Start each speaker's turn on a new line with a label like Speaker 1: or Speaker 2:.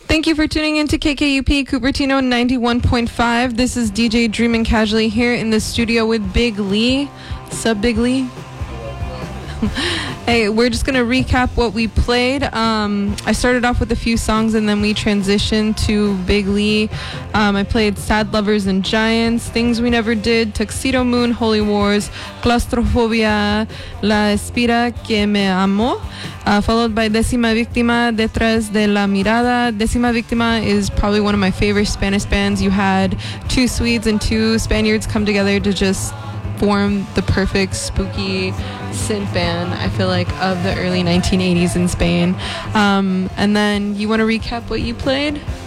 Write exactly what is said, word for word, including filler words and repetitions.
Speaker 1: Thank you for tuning in to K K U P Cupertino ninety-one point five. This is D J Dreamin' Casually here in the studio with Big Lee. Sub Big Lee. Hey, we're just gonna recap what we played. Um, I started off with a few songs and then we transitioned to Big Lee. Um, I played Sad Lovers and Giants, Things We Never Did, Tuxedo Moon, Holy Wars, Claustrofobia, La Espira que me amó, uh, followed by Décima Víctima, Detrás de la Mirada. Décima Víctima is probably one of my favorite Spanish bands. You had two Swedes and two Spaniards come together to just form the perfect spooky synth band, I feel like, of the early nineteen eighties in Spain. Um, and then you want to recap what you played?